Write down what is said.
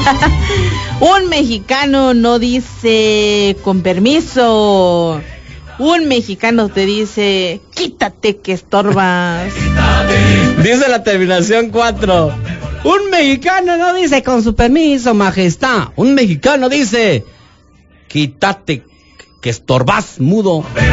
Un mexicano no dice con permiso. Un mexicano te dice, quítate que estorbas. Dice la terminación 4. Un mexicano no dice con su permiso, majestad. Un mexicano dice, quítate que estorbas, mudo.